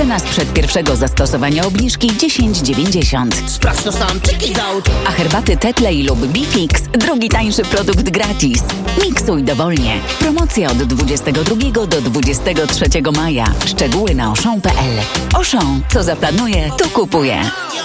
Cena sprzed pierwszego zastosowania obniżki 10,90. Sprawdź to sam, check it out. A herbaty Tetley lub Bifix, drugi tańszy produkt gratis. Miksuj dowolnie. Promocja od 22 do 23 maja. Szczegóły na Auchan.pl. Auchan, co zaplanuje, to kupuje.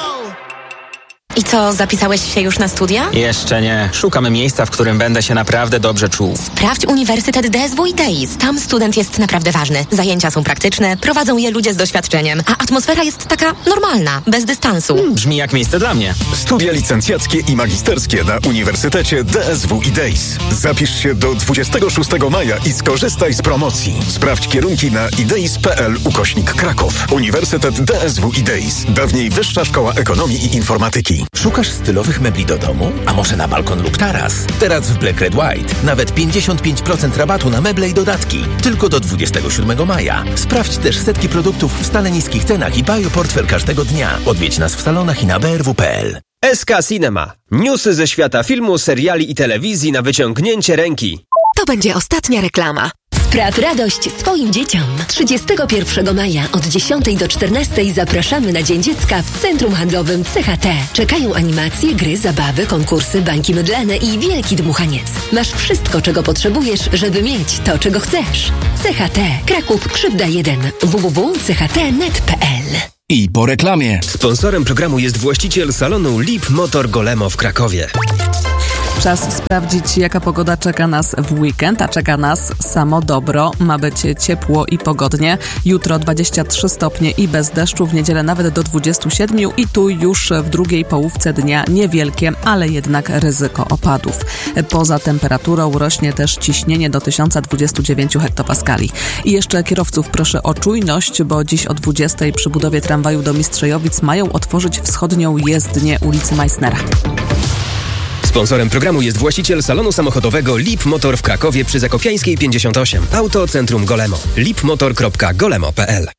I co, zapisałeś się już na studia? Jeszcze nie. Szukamy miejsca, w którym będę się naprawdę dobrze czuł. Sprawdź Uniwersytet DSW i TEIS. Tam student jest naprawdę ważny. Zajęcia są praktyczne, prowadzą je ludzie z doświadczeniem, a atmosfera jest taka normalna, bez dystansu. Brzmi jak miejsce dla mnie. Studia licencjackie i magisterskie na Uniwersytecie DSW i TEIS. Zapisz się do 26 maja i skorzystaj z promocji. Sprawdź kierunki na ideis.pl/Kraków. Uniwersytet DSW i TEIS. Dawniej Wyższa Szkoła Ekonomii i Informatyki. Szukasz stylowych mebli do domu? A może na balkon lub taras? Teraz w Black Red White nawet 55% rabatu na meble i dodatki. Tylko do 27 maja. Sprawdź też setki produktów w stale niskich cenach i bioportfel każdego dnia. Odwiedź nas w salonach i na brw.pl. SK Cinema. Newsy ze świata filmu, seriali i telewizji na wyciągnięcie ręki. To będzie ostatnia reklama. Spraw radość swoim dzieciom. 31 maja od 10 do 14 zapraszamy na Dzień Dziecka w Centrum Handlowym CHT. Czekają animacje, gry, zabawy, konkursy, bańki mydlane i wielki dmuchaniec. Masz wszystko, czego potrzebujesz, żeby mieć to, czego chcesz. CHT. Kraków Krzywda 1. www.cht.net.pl. I po reklamie. Sponsorem programu jest właściciel salonu Lip Motor Golemo w Krakowie. Czas sprawdzić, jaka pogoda czeka nas w weekend, a czeka nas samo dobro. Ma być ciepło i pogodnie. Jutro 23 stopnie i bez deszczu, w niedzielę nawet do 27 i tu już w drugiej połówce dnia niewielkie, ale jednak ryzyko opadów. Poza temperaturą rośnie też ciśnienie do 1029 hektopaskali. I jeszcze kierowców proszę o czujność, bo dziś o 20 przy budowie tramwaju do Mistrzejowic mają otworzyć wschodnią jezdnię ulicy Meissnera. Sponsorem programu jest właściciel salonu samochodowego Lip Motor w Krakowie przy Zakopiańskiej 58. Auto Centrum Golemo. lipmotor.golemo.pl.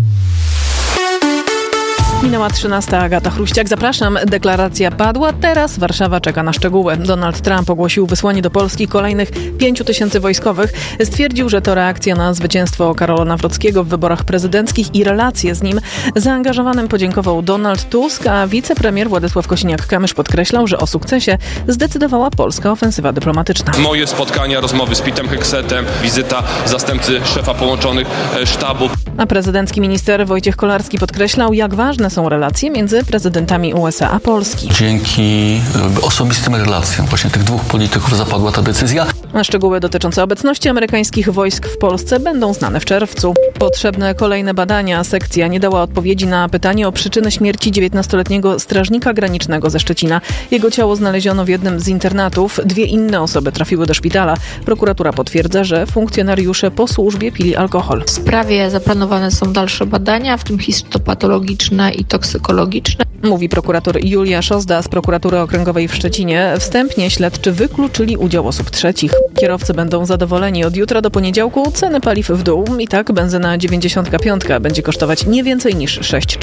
Minęła 13. Agata Chruściak. Zapraszam. Deklaracja padła. Teraz Warszawa czeka na szczegóły. Donald Trump ogłosił wysłanie do Polski kolejnych 5 000 wojskowych. Stwierdził, że to reakcja na zwycięstwo Karola Nawrockiego w wyborach prezydenckich i relacje z nim. Zaangażowanym podziękował Donald Tusk, a wicepremier Władysław Kosiniak-Kamysz podkreślał, że o sukcesie zdecydowała polska ofensywa dyplomatyczna. Moje spotkania, rozmowy z Petem Heksetem, wizyta zastępcy szefa połączonych sztabów. A prezydencki minister Wojciech Kolarski podkreślał, jak ważne są relacje między prezydentami USA a Polski. Dzięki osobistym relacjom właśnie tych dwóch polityków zapadła ta decyzja. A szczegóły dotyczące obecności amerykańskich wojsk w Polsce będą znane w czerwcu. Potrzebne kolejne badania. Sekcja nie dała odpowiedzi na pytanie o przyczynę śmierci 19-letniego strażnika granicznego ze Szczecina. Jego ciało znaleziono w jednym z internatów. 2 inne osoby trafiły do szpitala. Prokuratura potwierdza, że funkcjonariusze po służbie pili alkohol. W sprawie zaplanowane są dalsze badania, w tym histopatologiczne i toksykologiczne. Mówi prokurator Julia Szozda z prokuratury okręgowej w Szczecinie. Wstępnie śledczy wykluczyli udział osób trzecich. Kierowcy będą zadowoleni. Od jutra do poniedziałku ceny paliw w dół. I tak benzyna 95 będzie kosztować nie więcej niż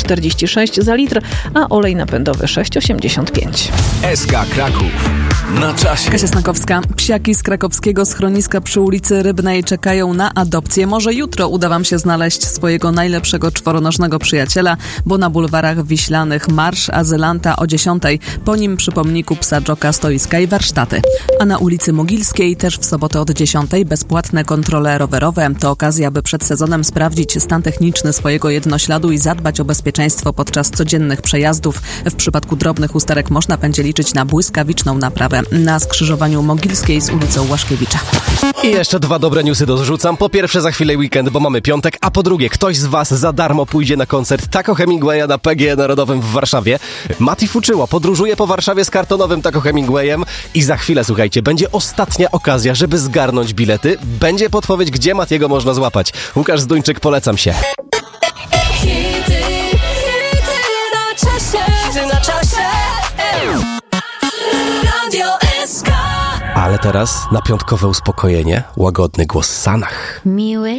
6,46 za litr, a olej napędowy 6,85. SK Kraków. Na czasie. Kasia Snakowska. Psiaki z krakowskiego schroniska przy ulicy Rybnej czekają na adopcję. Może jutro uda wam się znaleźć swojego najlepszego czworonożnego przyjaciela, bo na bulwarach Wiślanych marsz azylanta o 10. Po nim przy pomniku psa Dżoka stoiska i warsztaty. A na ulicy Mogilskiej też w sobotę od 10. bezpłatne kontrole rowerowe. To okazja, by przed sezonem sprawdzić stan techniczny swojego jednośladu i zadbać o bezpieczeństwo podczas codziennych przejazdów. W przypadku drobnych usterek można będzie liczyć na błyskawiczną naprawę na skrzyżowaniu Mogilskiej z ulicą Łaszkiewicza. I jeszcze 2 dobre newsy dorzucam. Po pierwsze, za chwilę weekend, bo mamy piątek, a po drugie, ktoś z was za darmo pójdzie na koncert Taco Hemingwaya na PGE Narodowym w Warszawie. Mati Fuczyło podróżuje po Warszawie z kartonowym Taco Hemingwayem i za chwilę, słuchajcie, będzie ostatnia okazja, żeby zgarnąć bilety. Będzie podpowiedź, gdzie Matiego można złapać. Łukasz Zduńczyk, polecam się. Ale teraz na piątkowe uspokojenie łagodny głos Sanach. Miły